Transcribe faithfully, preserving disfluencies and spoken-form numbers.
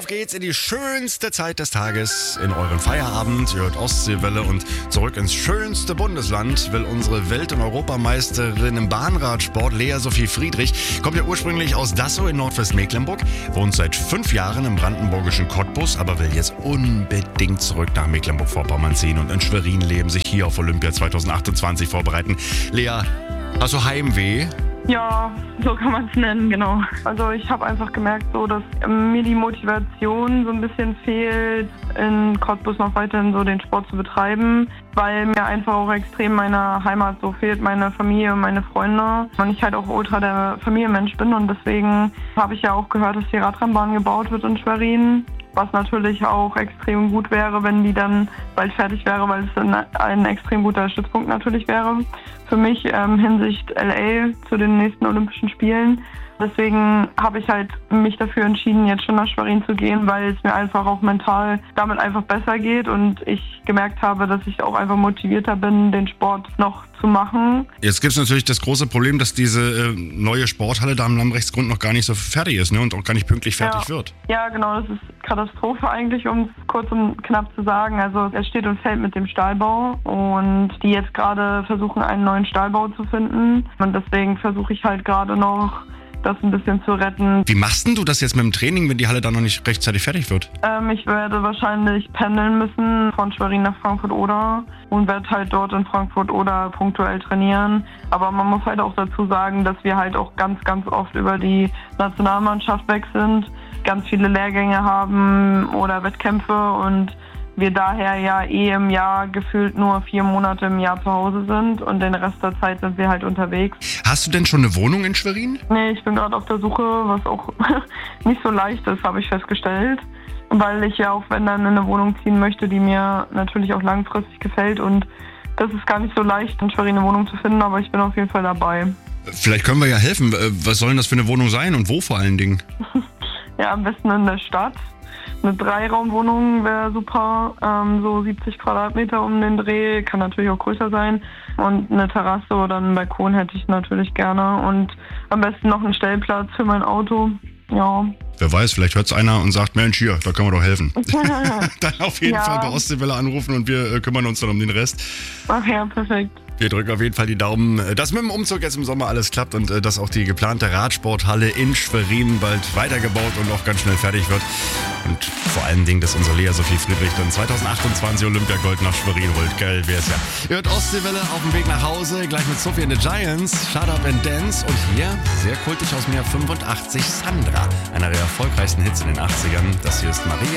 Auf geht's in die schönste Zeit des Tages, in euren Feierabend. Ihr hört Ostseewelle und zurück ins schönste Bundesland will unsere Welt- und Europameisterin im Bahnradsport, Lea Sophie Friedrich, kommt ja ursprünglich aus Dassow in Nordwestmecklenburg, wohnt seit fünf Jahren im brandenburgischen Cottbus, aber will jetzt unbedingt zurück nach Mecklenburg-Vorpommern ziehen und in Schwerin leben, sich hier auf Olympia zwanzig achtundzwanzig vorbereiten. Lea, hast du Heimweh? Ja, so kann man es nennen, genau. Also ich habe einfach gemerkt, so, dass mir die Motivation so ein bisschen fehlt, in Cottbus noch weiterhin so den Sport zu betreiben, weil mir einfach auch extrem meine Heimat so fehlt, meine Familie und meine Freunde. Und ich halt auch ultra der Familienmensch bin und deswegen habe ich ja auch gehört, dass die Radrennbahn gebaut wird in Schwerin. Was natürlich auch extrem gut wäre, wenn die dann bald fertig wäre, weil es ein, ein extrem guter Stützpunkt natürlich wäre. Für mich ähm, Hinsicht L A zu den nächsten Olympischen Spielen. Deswegen habe ich halt mich dafür entschieden, jetzt schon nach Schwerin zu gehen, weil es mir einfach auch mental damit einfach besser geht und ich gemerkt habe, dass ich auch einfach motivierter bin, den Sport noch zu machen. Jetzt gibt es natürlich das große Problem, dass diese äh, neue Sporthalle da am Lambrechtsgrund noch gar nicht so fertig ist, ne, und auch gar nicht pünktlich fertig ja. wird. Ja, genau, das ist Katastrophe eigentlich, um es kurz und knapp zu sagen. Also es steht und fällt mit dem Stahlbau und die jetzt gerade versuchen, einen neuen Stahlbau zu finden und deswegen versuche ich halt gerade noch, das ein bisschen zu retten. Wie machst denn du das jetzt mit dem Training, wenn die Halle dann noch nicht rechtzeitig fertig wird? Ähm, ich werde wahrscheinlich pendeln müssen von Schwerin nach Frankfurt-Oder und werde halt dort in Frankfurt-Oder punktuell trainieren. Aber man muss halt auch dazu sagen, dass wir halt auch ganz, ganz oft über die Nationalmannschaft weg sind, ganz viele Lehrgänge haben oder Wettkämpfe und wir daher ja eh im Jahr gefühlt nur vier Monate im Jahr zu Hause sind und den Rest der Zeit sind wir halt unterwegs. Hast du denn schon eine Wohnung in Schwerin? Nee, ich bin gerade auf der Suche, was auch nicht so leicht ist, habe ich festgestellt. Weil ich ja auch, wenn dann in eine Wohnung ziehen möchte, die mir natürlich auch langfristig gefällt und das ist gar nicht so leicht, in Schwerin eine Wohnung zu finden, aber ich bin auf jeden Fall dabei. Vielleicht können wir ja helfen. Was soll denn das für eine Wohnung sein und wo vor allen Dingen? Ja, am besten in der Stadt. Eine Dreiraumwohnung wäre super, ähm, so siebzig Quadratmeter um den Dreh, kann natürlich auch größer sein. Und eine Terrasse oder einen Balkon hätte ich natürlich gerne. Und am besten noch einen Stellplatz für mein Auto, ja. Wer weiß, vielleicht hört es einer und sagt, Mensch, hier, da können wir doch helfen. Dann auf jeden Ja. Fall bei Ostseewelle anrufen und wir äh, kümmern uns dann um den Rest. Ach ja, perfekt. Wir drücken auf jeden Fall die Daumen, dass mit dem Umzug jetzt im Sommer alles klappt und äh, dass auch die geplante Radsporthalle in Schwerin bald weitergebaut und auch ganz schnell fertig wird. Und vor allen Dingen, dass unsere Lea Sophie Friedrich dann zwanzig achtundzwanzig Olympiagold nach Schwerin holt. Geil wär's ja. Ihr hört Ostseewelle auf dem Weg nach Hause, gleich mit Sophie and the Giants, Shut Up and Dance und hier, sehr kultig aus dem Jahr fünfundachtzig, Sandra, einer der erfolgreichsten Hits in den achtzigern. Das hier ist Maria.